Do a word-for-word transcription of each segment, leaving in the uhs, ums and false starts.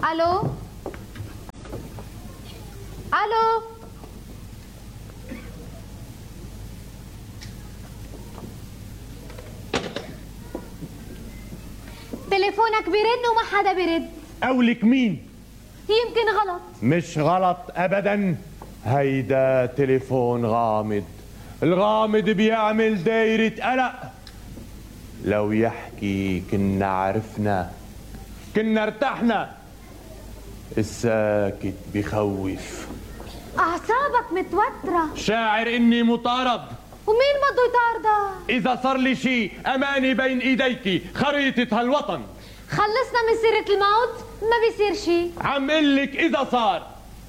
الو الو تليفونك بيرن وما حدا بيرد. قولك مين؟ يمكن غلط. مش غلط ابدا، هيدا تليفون غامض. الغامض بيعمل دايرة قلق. لو يحكي كنا عرفنا، كنا ارتحنا. الساكت بخوف. اعصابك متوترة. شاعر اني مطارد. ومين بده يطاردك؟ اذا صار لي شيء اماني بين ايديكي خريطة هالوطن. خلصنا من سيرة الموت، ما بيصير شيء. عم قلك اذا صار.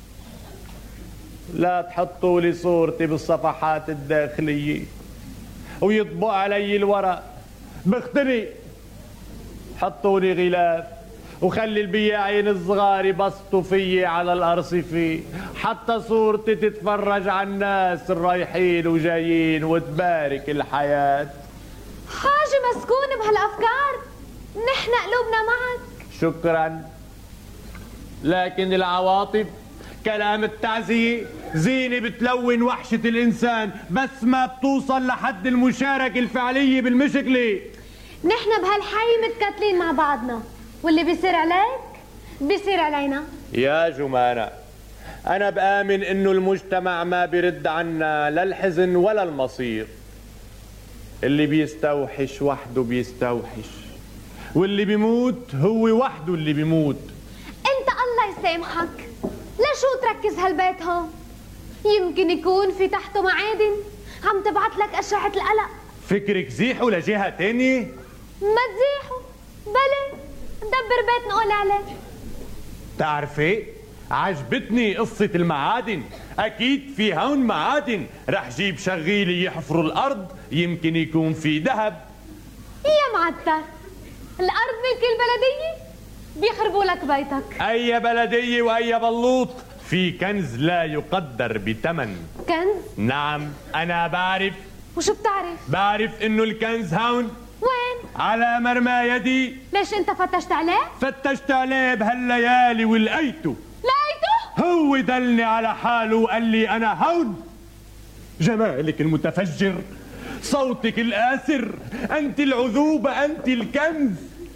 لا تحطوا لي صورتي بالصفحات الداخلية ويطبق علي الورق، بختنق. حطوا لي غلاف وخلي البياعين الصغار يبسطوا فيي على الارصفة، حتى صورتي تتفرج على الناس الرايحين وجايين وتبارك الحياة. حاجة مسكون بهالافكار، نحن قلوبنا معك. شكرا، لكن العواطف كلام التعزية زينة بتلون وحشة الإنسان، بس ما بتوصل لحد المشاركة الفعلية بالمشكلة. نحن بهالحي متكتلين مع بعضنا، واللي بيصير عليك بيصير علينا. يا جمانة، أنا بآمن إنه المجتمع ما بيرد عنا لا الحزن ولا المصير. اللي بيستوحش وحده بيستوحش، واللي بيموت هو وحده اللي بيموت. انت الله يسامحك، لشو تركز هالبيت هون؟ يمكن يكون في تحته معادن عم تبعت لك أشعة القلق. فكرك زيحه لجهة تانية؟ ما تزيحه، بلى دبر بيت نقول عليه. تعرفي عجبتني قصة المعادن. أكيد في هون معادن. رح جيب شغيلي يحفروا الأرض، يمكن يكون في ذهب. يا معتر، الأرض ملك البلدية، بيخربوا لك بيتك. أي بلدية وأي بلوط، في كنز لا يقدر بثمن. كنز؟ نعم أنا بعرف. وشو بتعرف؟ بعرف إنه الكنز هون. وين؟ على مرمى يدي. ليش أنت فتشت عليه؟ فتشت عليه بهالليالي ولقيته. لقيته؟ هو دلني على حاله وقال لي أنا هون. جمالك المتفجر، صوتك الآسر، أنت العذوبة، أنت الكنز.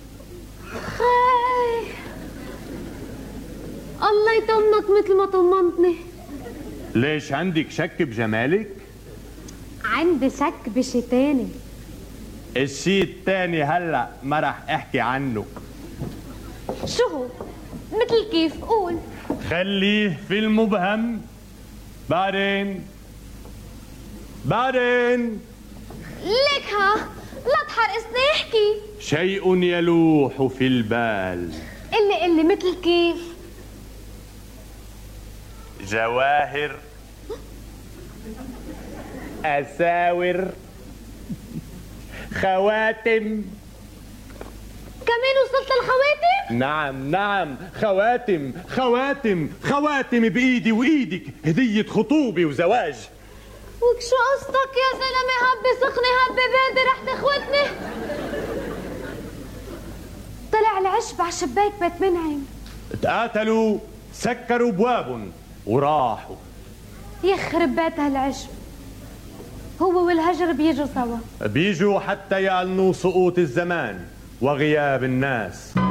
خاي الله يطمنك مثل ما طمنتني. ليش عندك شك بجمالك؟ عندي شك بشي تاني. الشيء التاني هلأ ما رح احكي عنه. شو هو؟ مثل كيف؟ قول. خليه في المبهم. بعدين بعدين ليك ها، لا تحرقسني، احكي. شيء يلوح في البال. قلي قلي مثل كيف؟ جواهر، أساور، خواتم. كمان وصلت للخواتم؟ نعم نعم، خواتم خواتم خواتم بإيدي وإيدك، هدية خطوبة وزواج. وك شو قصدك يا زلمة؟ هبي سخنة هبي باردة رح تخوتني. طلع العشب على شباك بيت منعم. تقاتلوا، سكروا بوابهم وراحوا. يخرب بيت هالعشب، هو والهجر بيجوا سوا. بيجوا حتى يعلنوا سقوط الزمان وغياب الناس.